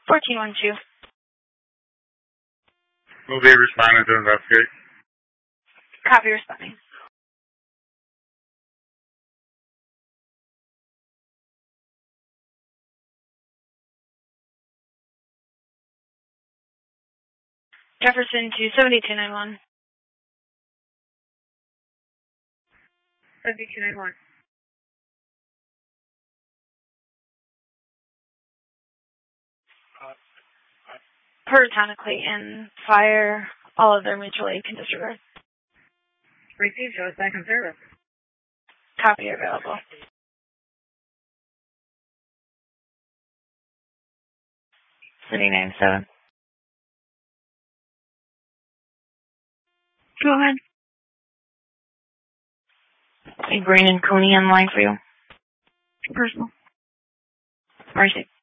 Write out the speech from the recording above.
1412. Will be responding to investigate. Copy, responding. Jefferson to 7291. 7291. Protonically in fire, all other mutual aid can disregard. Received, show us back in service. Copy available. City 97. Go ahead. A Brandon Coney on the line for you. Personal. Mercy.